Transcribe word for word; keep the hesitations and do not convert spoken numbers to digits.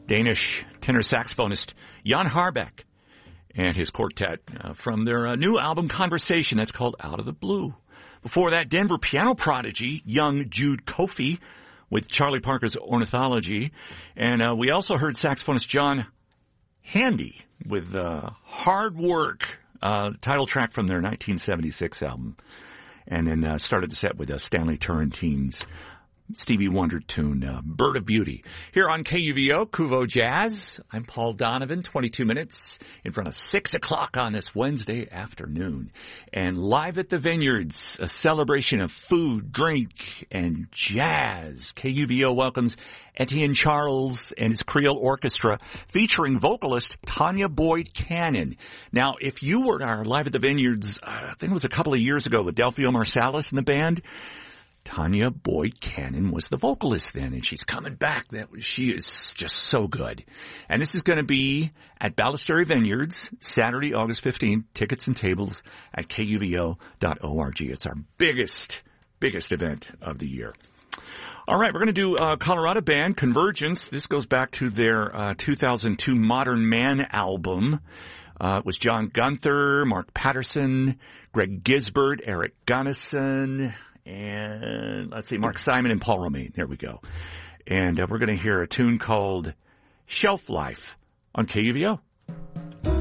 Danish tenor saxophonist Jan Harbeck and his quartet uh, from their uh, new album Conversation. That's called Out of the Blue. Before that, Denver piano prodigy young Jude Coffey with Charlie Parker's Ornithology. And uh, we also heard saxophonist John Handy with uh, Hard Work, uh, title track from their nineteen seventy-six album. And then uh, started the set with uh, Stanley Turrentine's Stevie Wonder tune, uh, Bird of Beauty. Here on K U V O, Kuvo Jazz, I'm Paul Donovan, twenty-two minutes in front of six o'clock on this Wednesday afternoon. And live at the Vineyards, a celebration of food, drink, and jazz. K U V O welcomes Etienne Charles and his Creole Orchestra, featuring vocalist Tanya Boyd Cannon. Now, if you were at our Live at the Vineyards, uh, I think it was a couple of years ago with Delphio Marsalis and the band, Tanya Boyd Cannon was the vocalist then, and she's coming back. That she is just so good. And this is going to be at Ballesteri Vineyards, Saturday, August fifteenth. Tickets and tables at K U V O dot org. It's our biggest, biggest event of the year. All right, we're going to do uh, Colorado band Convergence. This goes back to their uh, two thousand two Modern Man album. Uh, it was John Gunther, Mark Patterson, Greg Gisbert, Eric Gunnison, and let's see, Mark Simon and Paul Romaine. There we go. And uh, we're going to hear a tune called Shelf Life on K U V O.